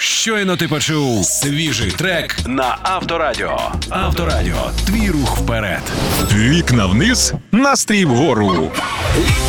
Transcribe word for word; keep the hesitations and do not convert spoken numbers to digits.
Щойно ти почув свіжий трек на Авторадіо. Авторадіо. Твій рух вперед. Вікна вниз, настрій вгору.